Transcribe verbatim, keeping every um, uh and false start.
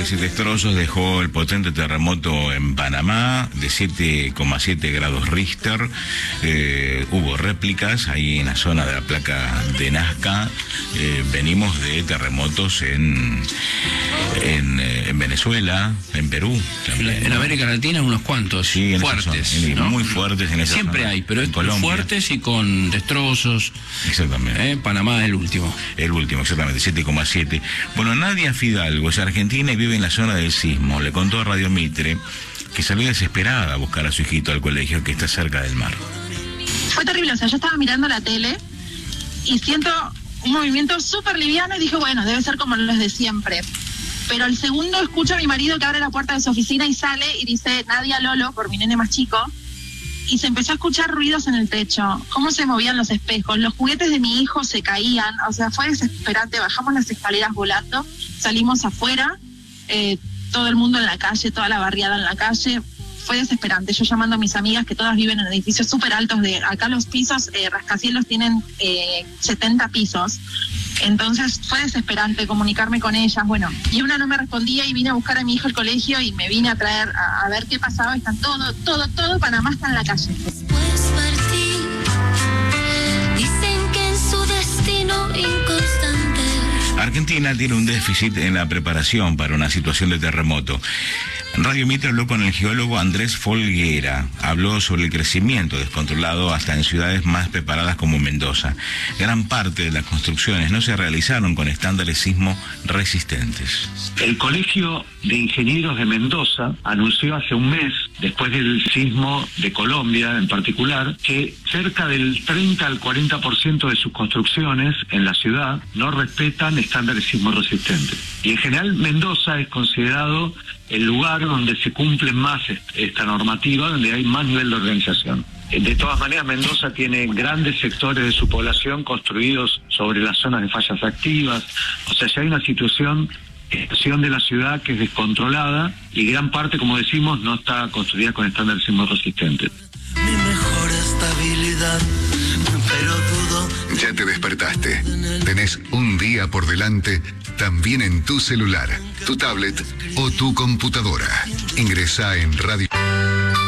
destrucciones y destrozos dejó el potente terremoto en Panamá de siete coma siete grados Richter. Eh, hubo réplicas ahí en la zona de la placa de Nazca. Eh, venimos de terremotos en, en, eh, en Venezuela, en Perú también, en ¿no? América Latina unos cuantos, sí, en fuertes, zona, ¿no? Muy fuertes en esa Siempre zona, hay, pero estos Colombia. fuertes y con destrozos. Exactamente. ¿Eh? Panamá es el último. El último, exactamente, siete coma siete. Bueno, Nadia Fidalgo es argentina y vive en la zona del sismo. Le contó a Radio Mitre que salió desesperada a buscar a su hijito al colegio que está cerca del mar. Fue terrible, o sea, yo estaba mirando la tele y siento un movimiento súper liviano y dije, bueno, debe ser como los de siempre. Pero al segundo escucho a mi marido que abre la puerta de su oficina y sale y dice, Nadia, Lolo, por mi nene más chico. Y se empezó a escuchar ruidos en el techo, cómo se movían los espejos, los juguetes de mi hijo se caían, o sea, fue desesperante. Bajamos las escaleras volando, salimos afuera, eh, todo el mundo en la calle, toda la barriada en la calle. Fue desesperante. Yo llamando a mis amigas que todas viven en edificios súper altos, de acá los pisos, eh, rascacielos tienen eh, setenta pisos. Entonces fue desesperante comunicarme con ellas. Bueno, y una no me respondía y vine a buscar a mi hijo al colegio y me vine a traer a, a ver qué pasaba. Están todo, todo, todo Panamá está en la calle. Después partí, dicen que en su destino inconstante. Argentina tiene un déficit en la preparación para una situación de terremoto. Radio Mitre habló con el geólogo Andrés Folguera. Habló sobre el crecimiento descontrolado hasta en ciudades más preparadas como Mendoza. Gran parte de las construcciones no se realizaron con estándares sismo resistentes. El Colegio de Ingenieros de Mendoza anunció hace un mes, después del sismo de Colombia en particular, que cerca del treinta al cuarenta por ciento de sus construcciones en la ciudad no respetan estándares sismo resistentes. Y en general Mendoza es considerado el lugar donde se cumple más esta normativa, donde hay más nivel de organización. De todas maneras, Mendoza tiene grandes sectores de su población construidos sobre las zonas de fallas activas. O sea, ya hay una situación, situación de la ciudad que es descontrolada y gran parte, como decimos, no está construida con estándares sismo resistentes. Mi mejor estabilidad, pero dudo. Ya te despertaste. Tenés un día por delante, también en tu celular, tu tablet o tu computadora. Ingresá en Radio.